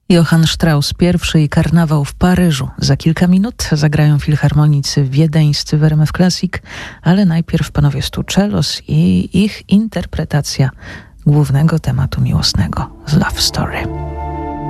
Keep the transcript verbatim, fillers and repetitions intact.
Johann Strauss I i Karnawał w Paryżu. Za kilka minut zagrają filharmonicy wiedeńscy w R M F Classic, ale najpierw panowie Stuccellos i ich interpretacja głównego tematu miłosnego z Love Story.